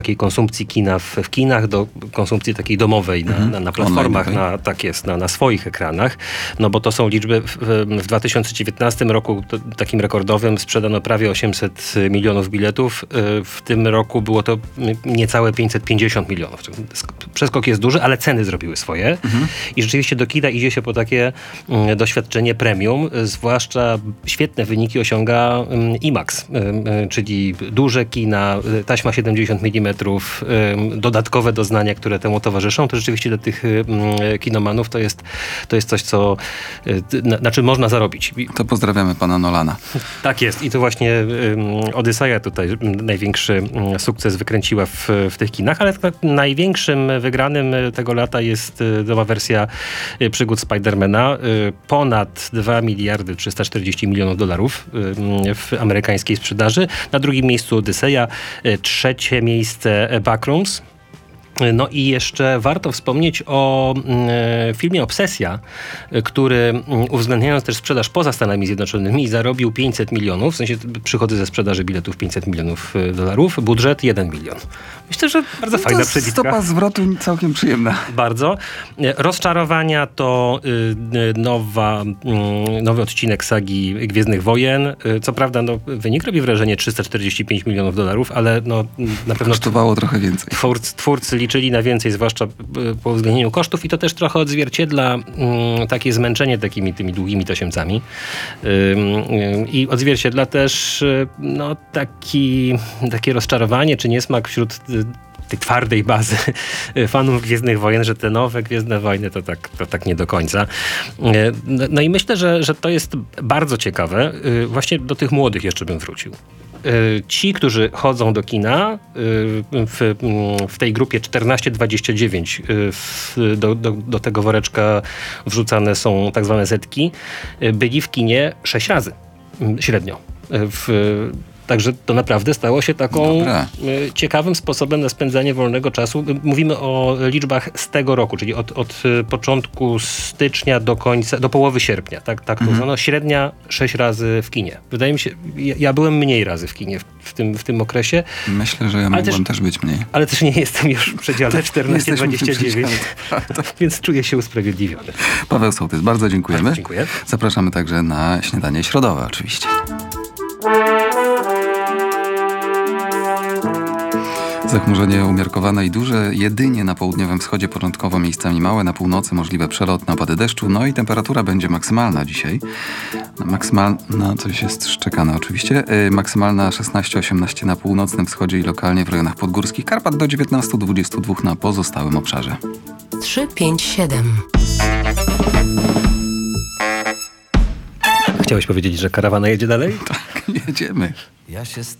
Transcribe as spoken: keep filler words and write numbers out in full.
takiej konsumpcji kina w, w kinach do konsumpcji takiej domowej na, Mhm. na, na platformach, Online, na, tak jest, na, na swoich ekranach. No bo to są liczby, w, w dwa tysiące dziewiętnastym roku to, takim rekordowym sprzedano prawie osiemset milionów biletów. W tym roku było to niecałe pięćset pięćdziesiąt milionów. Przeskok jest duży, ale ceny zrobiły swoje. Mhm. I rzeczywiście do kina idzie się po takie mm, doświadczenie premium. Zwłaszcza świetne wyniki osiąga mm, IMAX, y, y, czyli duże kina, y, taśma siedemdziesiąt milimetrów, y, dodatkowe doznania, które temu towarzyszą. To rzeczywiście dla tych y, y, kinomanów to jest, to jest coś, co, y, na, na czym można zarobić. To pozdrawiamy pana Nolana. Tak jest. I to właśnie y, Odyseja tutaj y, największy y, sukces wykręciła w, w tych kinach, ale tak największym wygranym tego lata jest y, nowa wersja y, przygód Spidermana. Y, ponad dwa miliardy trzysta czterdzieści milionów dolarów y, w amerykańskiej sprzedaży. Na drugim miejscu Odyseja. Y, trzecie miejsce Backrooms. No i jeszcze warto wspomnieć o y, filmie Obsesja, y, który y, uwzględniając też sprzedaż poza Stanami Zjednoczonymi zarobił pięćset milionów, w sensie przychody ze sprzedaży biletów pięćset milionów y, dolarów, budżet jeden milion. Myślę, że bardzo No fajna to przebitka. stopa zwrotu całkiem przyjemna. Bardzo. Y, Rozczarowania to y, y, nowa, y, nowy odcinek sagi Gwiezdnych Wojen. Y, co prawda no, wynik robi wrażenie trzysta czterdzieści pięć milionów dolarów, ale no, na pewno Kosztowało trochę więcej. Twórcy, twórcy liczyli na więcej, zwłaszcza po uwzględnieniu kosztów i to też trochę odzwierciedla um, takie zmęczenie takimi tymi długimi tasiemcami um, um, i odzwierciedla też um, no, taki, takie rozczarowanie czy niesmak wśród um, tej twardej bazy fanów Gwiezdnych Wojen, że te nowe Gwiezdne Wojny to tak, to tak nie do końca. No, no i myślę, że, że to jest bardzo ciekawe. Właśnie do tych młodych jeszcze bym wrócił. Ci, którzy chodzą do kina w, w tej grupie czternaście dwadzieścia dziewięć w, do, do, do tego woreczka wrzucane są tak zwane zetki, byli w kinie sześć razy średnio. W, Także to naprawdę stało się taką Dobra. ciekawym sposobem na spędzanie wolnego czasu. Mówimy o liczbach z tego roku, czyli od, od początku stycznia do końca, do połowy sierpnia. Tak, tak to mhm. uznano. Średnia sześć razy w kinie. Wydaje mi się, ja, ja byłem mniej razy w kinie w, w, tym, w tym okresie. Myślę, że ja ale mogłem też, też być mniej. Ale też nie jestem już w przedziale czternaście dwadzieścia dziewięć, więc czuję się usprawiedliwiony. Paweł Sołtys, bardzo dziękujemy. Bardzo dziękuję. Zapraszamy także na śniadanie środowe oczywiście. Zachmurzenie umiarkowane i duże, jedynie na południowym wschodzie, początkowo miejscami małe, na północy możliwe przelotne opady deszczu, no i temperatura będzie maksymalna dzisiaj. Maksymalna, coś jest szczekane oczywiście, yy, maksymalna szesnaście osiemnaście na północnym wschodzie i lokalnie w rejonach podgórskich, Karpat do dziewiętnaście dwadzieścia dwa na pozostałym obszarze. trzy pięć siedem. Chciałeś powiedzieć, że karawana jedzie dalej? Tak, jedziemy. Ja się